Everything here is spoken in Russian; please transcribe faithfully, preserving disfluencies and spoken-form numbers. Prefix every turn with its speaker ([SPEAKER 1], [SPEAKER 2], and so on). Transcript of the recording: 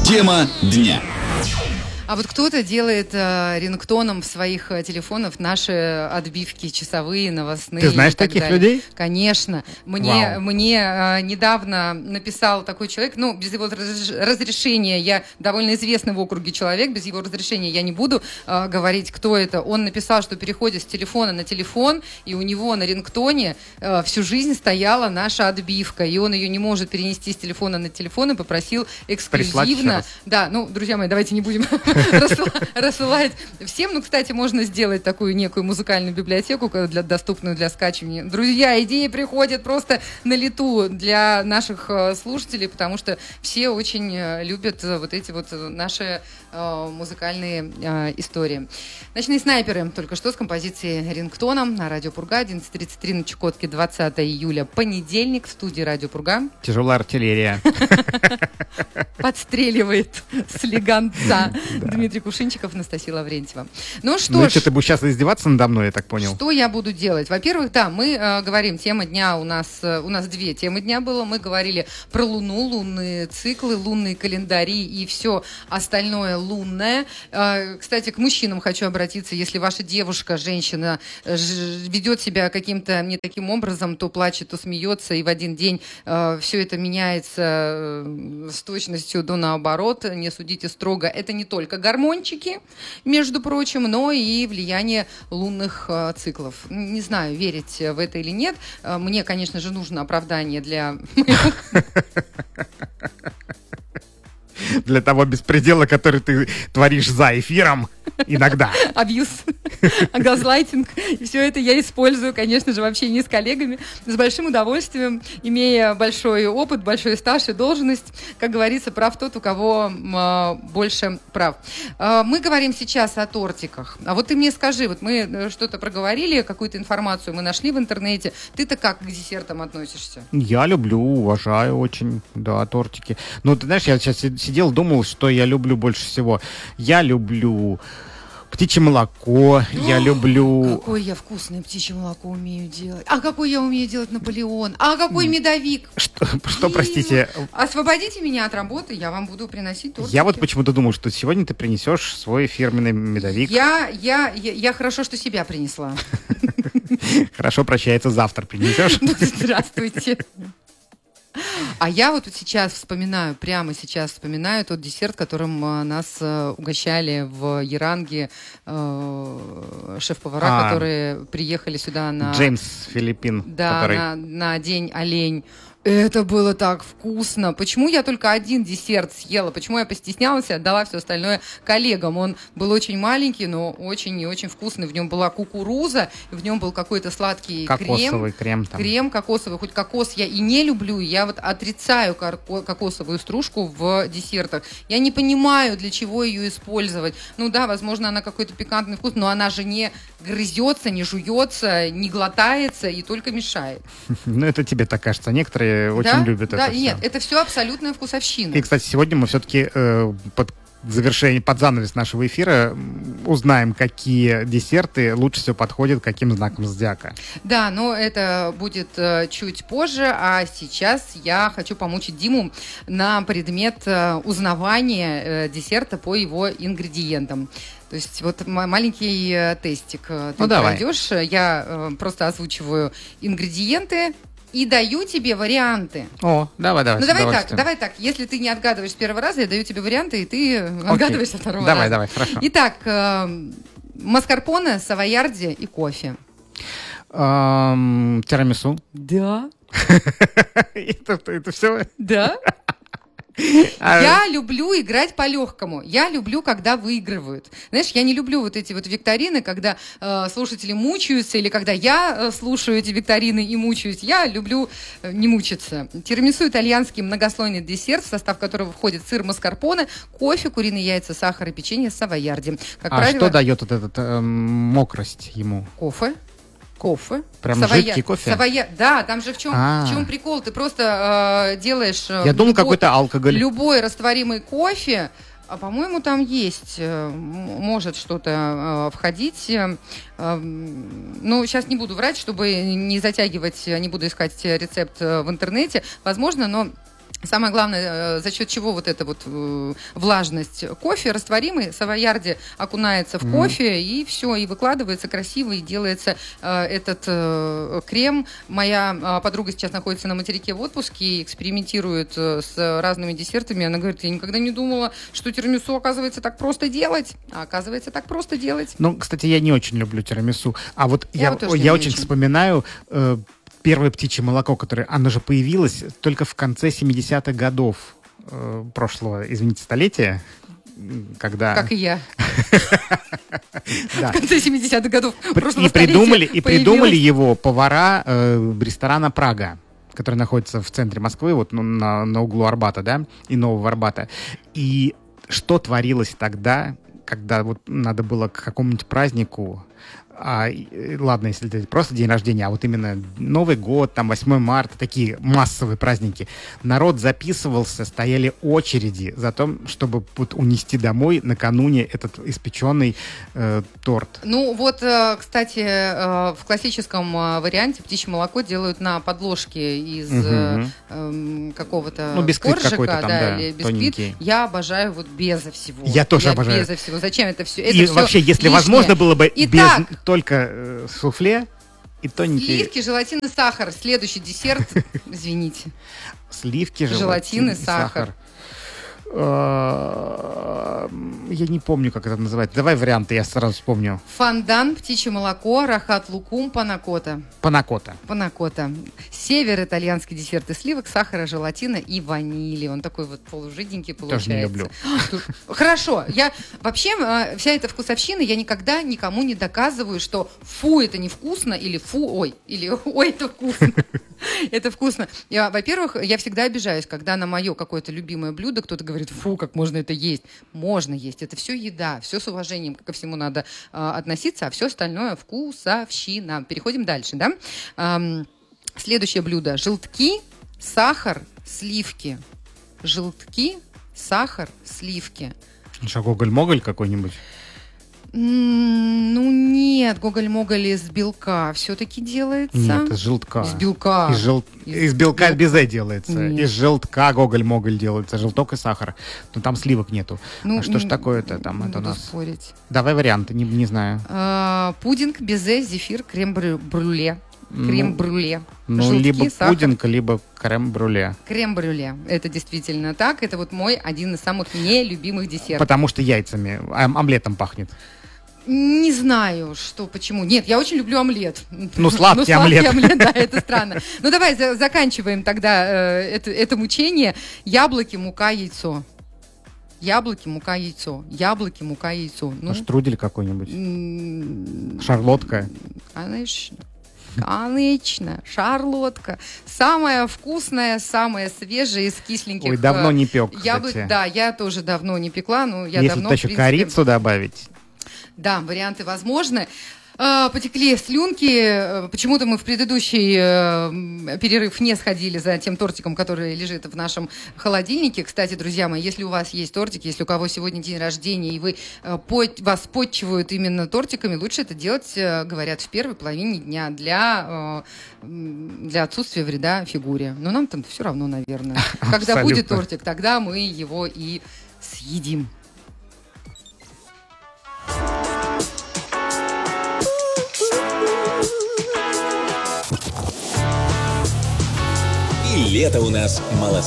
[SPEAKER 1] Тема дня.
[SPEAKER 2] А вот кто-то делает э, рингтоном в своих э, телефонах наши отбивки часовые, новостные.
[SPEAKER 3] Ты знаешь
[SPEAKER 2] и так
[SPEAKER 3] таких
[SPEAKER 2] далее.
[SPEAKER 3] людей?
[SPEAKER 2] Конечно. Мне,
[SPEAKER 3] Вау.
[SPEAKER 2] мне э, недавно написал такой человек, ну, без его раз- разрешения, я довольно известный в округе человек, без его разрешения я не буду э, говорить, кто это. Он написал, что переходит с телефона на телефон, и у него на рингтоне э, всю жизнь стояла наша отбивка, и он ее не может перенести с телефона на телефон, и попросил эксклюзивно. Да, ну, друзья мои, давайте не будем рассылать всем. Ну, кстати, можно сделать такую некую музыкальную библиотеку, для, доступную для скачивания. Друзья, идеи приходят просто на лету для наших слушателей, потому что все очень любят вот эти вот наши э, музыкальные э, истории. Ночные снайперы только что с композицией «Рингтоном» на Радио Пурга. одиннадцать тридцать три на Чукотке, двадцатое июля, понедельник, в студии Радио Пурга.
[SPEAKER 3] Тяжелая артиллерия.
[SPEAKER 2] Подстреливает слегонца Дмитрий Кушинчиков, Анастасия Лаврентьева. Ну что
[SPEAKER 3] Ну
[SPEAKER 2] ж.
[SPEAKER 3] что, ты будешь сейчас издеваться надо мной, я так понял?
[SPEAKER 2] Что я буду делать? Во-первых, да, мы э, говорим, тема дня у нас, э, у нас две темы дня было. Мы говорили про Луну, лунные циклы, лунные календари и все остальное лунное. Э, кстати, к мужчинам хочу обратиться. Если ваша девушка, женщина, э, ж, ведет себя каким-то не таким образом, то плачет, то смеется, и в один день э, все это меняется э, с точностью до наоборот. Не судите строго. Это не только гормончики, между прочим, но и влияние лунных э, циклов. Не знаю, верить в это или нет. Э, мне, конечно же, нужно оправдание для...
[SPEAKER 3] Для того беспредела, который ты творишь за эфиром иногда.
[SPEAKER 2] Абьюз, газлайтинг. И все это я использую, конечно же, в общении с коллегами с большим удовольствием, имея большой опыт, большой стаж и должность. Как говорится, прав тот, у кого э, больше прав. Э, мы говорим сейчас о тортиках. А вот ты мне скажи, вот мы что-то проговорили, какую-то информацию мы нашли в интернете. Ты-то как к десертам относишься?
[SPEAKER 3] Я люблю, уважаю очень, да, тортики. Ну, ты знаешь, я сейчас сидел, думал, что я люблю больше всего. Я люблю птичье молоко, я люблю...
[SPEAKER 2] Какое я вкусное птичье молоко умею делать. А какой я умею делать Наполеон. А какой медовик.
[SPEAKER 3] Что, что простите?
[SPEAKER 2] Освободите меня от работы, я вам буду приносить тортики.
[SPEAKER 3] Я вот почему-то думал, что сегодня ты принесешь свой фирменный медовик.
[SPEAKER 2] Я, я, я, я хорошо, что себя принесла.
[SPEAKER 3] Хорошо, прощается, завтра принесешь.
[SPEAKER 2] Здравствуйте. А я вот сейчас вспоминаю, прямо сейчас вспоминаю тот десерт, которым э, нас э, угощали в Яранге э, шеф-повара,
[SPEAKER 3] А,
[SPEAKER 2] которые приехали сюда на...
[SPEAKER 3] Джеймс Филиппин.
[SPEAKER 2] Да,
[SPEAKER 3] который...
[SPEAKER 2] на, на день олень. Это было так вкусно. Почему я только один десерт съела? Почему я постеснялась и отдала все остальное коллегам? Он был очень маленький, но очень и очень вкусный. В нем была кукуруза, в нем был какой-то сладкий
[SPEAKER 3] кокосовый
[SPEAKER 2] крем.
[SPEAKER 3] крем. Там.
[SPEAKER 2] Крем кокосовый. Хоть кокос я и не люблю, я вот отрицаю кокосовую стружку в десертах. Я не понимаю, для чего ее использовать. Ну да, возможно, она какой-то пикантный вкус, но она же не грызется, не жуется, не глотается и только мешает.
[SPEAKER 3] Ну, это тебе так кажется. Некоторые очень
[SPEAKER 2] да?
[SPEAKER 3] любят
[SPEAKER 2] да,
[SPEAKER 3] это
[SPEAKER 2] нет,
[SPEAKER 3] все.
[SPEAKER 2] это все абсолютная вкусовщина.
[SPEAKER 3] И, кстати, сегодня мы все-таки э, под завершение, под занавес нашего эфира узнаем, какие десерты лучше всего подходят каким знаком зодиака.
[SPEAKER 2] Да, но это будет э, чуть позже, а сейчас я хочу помучить Диму на предмет э, узнавания э, десерта по его ингредиентам. То есть вот маленький э, тестик э, ты
[SPEAKER 3] ну,
[SPEAKER 2] пройдешь, я э, просто озвучиваю ингредиенты и даю тебе варианты.
[SPEAKER 3] О, давай, давай.
[SPEAKER 2] Ну давай так, давай так. Если ты не отгадываешь с первого раза, я даю тебе варианты, и ты Окей. отгадываешь со второго
[SPEAKER 3] давай,
[SPEAKER 2] раза.
[SPEAKER 3] Давай, давай, хорошо.
[SPEAKER 2] Итак, э, маскарпоне, савойярди и кофе.
[SPEAKER 3] Эм, тирамису.
[SPEAKER 2] Да.
[SPEAKER 3] это, это все?
[SPEAKER 2] Да. Я люблю играть по-легкому. Я люблю, когда выигрывают. Знаешь, я не люблю вот эти вот викторины, когда э, слушатели мучаются, или когда я э, слушаю эти викторины и мучаюсь. Я люблю э, не мучиться. Тирамису — итальянский многослойный десерт, в состав которого входит сыр маскарпоне, кофе, куриные яйца, сахар и печенье савойярди.
[SPEAKER 3] Как а правило, что дает вот эту э, мокрость ему?
[SPEAKER 2] Кофе. Кофе.
[SPEAKER 3] Прям
[SPEAKER 2] Савоя...
[SPEAKER 3] жидкий кофе?
[SPEAKER 2] Савоя... Да, там же в чем, в чем прикол? Ты просто э, делаешь... Э,
[SPEAKER 3] Я думал,
[SPEAKER 2] любой,
[SPEAKER 3] какой-то алкоголь.
[SPEAKER 2] Любой растворимый кофе, а, по-моему, там есть, э, может что-то э, входить. Э, э, ну, сейчас не буду врать, чтобы не затягивать, не буду искать рецепт в интернете. Возможно, но... Самое главное, за счет чего вот эта вот э, влажность кофе, растворимый, савоярди окунается в mm-hmm. кофе, и все, и выкладывается красиво, и делается э, этот э, крем. Моя э, подруга сейчас находится на материке в отпуске и экспериментирует э, с разными десертами. Она говорит, я никогда не думала, что тирамису, оказывается, так просто делать. А оказывается, так просто делать.
[SPEAKER 3] Ну, кстати, я не очень люблю тирамису. А вот я,
[SPEAKER 2] я, вот
[SPEAKER 3] я, я очень вспоминаю... Э, первое птичье молоко, которое, оно же появилось только в конце семидесятых годов э, прошлого, извините, столетия, когда...
[SPEAKER 2] Как и я. В конце семидесятых годов прошлого
[SPEAKER 3] столетия. И придумали его повара ресторана «Прага», который находится в центре Москвы, вот на углу Арбата, да, и Нового Арбата. И что творилось тогда, когда вот надо было к какому-нибудь празднику... А, ладно, если это просто день рождения, а вот именно Новый год, там восьмое марта, такие массовые праздники. Народ записывался, стояли очереди за то, чтобы вот унести домой накануне этот испеченный э, торт.
[SPEAKER 2] Ну вот, э, кстати, э, в классическом э, варианте птичье молоко делают на подложке из угу. э, э, какого-то
[SPEAKER 3] ну, бисквит
[SPEAKER 2] коржика,
[SPEAKER 3] какой-то там, да,
[SPEAKER 2] да, или бисквит.
[SPEAKER 3] Тоненький.
[SPEAKER 2] Я обожаю вот безо всего.
[SPEAKER 3] Я тоже
[SPEAKER 2] Я
[SPEAKER 3] обожаю.
[SPEAKER 2] Безо всего. Зачем это все? Это
[SPEAKER 3] и
[SPEAKER 2] все
[SPEAKER 3] вообще, если
[SPEAKER 2] лишнее.
[SPEAKER 3] Возможно было бы
[SPEAKER 2] Итак,
[SPEAKER 3] без только э, суфле и тоненький...
[SPEAKER 2] Сливки, желатин и сахар. Следующий десерт, извините.
[SPEAKER 3] Сливки, желатин,
[SPEAKER 2] желатин и сахар.
[SPEAKER 3] Я не помню, как это называется. Давай варианты, я сразу вспомню.
[SPEAKER 2] Фондан, птичье молоко, рахат лукум, панакота.
[SPEAKER 3] Панакота.
[SPEAKER 2] Панакота. Север, итальянский десерт из сливок, сахара, желатина и ванили. Он такой вот полужиденький получается.
[SPEAKER 3] Тоже не люблю.
[SPEAKER 2] Хорошо. Я вообще, вся эта вкусовщина, я никогда никому не доказываю, что фу, это невкусно, или фу, ой, или ой, это вкусно. Это вкусно. Я, во-первых, я всегда обижаюсь, когда на мое какое-то любимое блюдо кто-то говорит, фу, как можно это есть. Можно есть. Это все еда, все с уважением ко всему надо э, относиться, а все остальное вкусовщина. Переходим дальше, да? Эм, следующее блюдо. Желтки, сахар, сливки. Желтки, сахар, сливки.
[SPEAKER 3] Что, гоголь-моголь какой-нибудь?
[SPEAKER 2] Ну нет, гоголь-моголь из белка все-таки делается.
[SPEAKER 3] Нет, из желтка.
[SPEAKER 2] Из белка.
[SPEAKER 3] Из, жел... из, из белка бел... безе делается.
[SPEAKER 2] Нет.
[SPEAKER 3] Из желтка гоголь-моголь делается. Желток и сахар. Но там сливок нету. Ну, а что ж такое-то там?
[SPEAKER 2] Не
[SPEAKER 3] это у нас.
[SPEAKER 2] Спорить.
[SPEAKER 3] Давай варианты, не, не знаю.
[SPEAKER 2] А, пудинг, безе, зефир, крем-брюле. Крем-брюле.
[SPEAKER 3] Ну,
[SPEAKER 2] Желтки,
[SPEAKER 3] либо
[SPEAKER 2] сахар.
[SPEAKER 3] пудинг, либо крем-брюле.
[SPEAKER 2] Крем-брюле. Это действительно так. Это вот мой один из самых нелюбимых десертов.
[SPEAKER 3] Потому что яйцами, ом- омлетом пахнет.
[SPEAKER 2] Не знаю, что, почему. Нет, я очень люблю омлет.
[SPEAKER 3] Ну, сладкий,
[SPEAKER 2] ну,
[SPEAKER 3] омлет.
[SPEAKER 2] омлет. Да, это странно. Ну, давай за- заканчиваем тогда э, это, это мучение. Яблоки, мука, яйцо. Яблоки, мука, яйцо. Яблоки, мука, яйцо. Ну,
[SPEAKER 3] а штрудель какой-нибудь?
[SPEAKER 2] м-
[SPEAKER 3] Шарлотка?
[SPEAKER 2] Конечно. Конечно, шарлотка. Самая вкусная, самая свежая из кисленьких.
[SPEAKER 3] Ой, давно не пек,
[SPEAKER 2] яблок.
[SPEAKER 3] кстати.
[SPEAKER 2] Да, я тоже давно не пекла, но я
[SPEAKER 3] Если
[SPEAKER 2] давно,
[SPEAKER 3] туда еще
[SPEAKER 2] в принципе,
[SPEAKER 3] корицу добавить.
[SPEAKER 2] Да, варианты возможны. Э, Потекли слюнки. Э, Почему-то мы в предыдущий э, перерыв не сходили за тем тортиком, который лежит в нашем холодильнике. Кстати, друзья мои, если у вас есть тортик, если у кого сегодня день рождения, и вы, э, под- вас подчивают именно тортиками, лучше это делать, э, говорят, в первой половине дня для, э, м, для отсутствия вреда фигуре. Но нам там все равно, наверное. Когда
[SPEAKER 3] Абсолютно.
[SPEAKER 2] будет тортик, тогда мы его и съедим.
[SPEAKER 1] И лето у нас молодцы.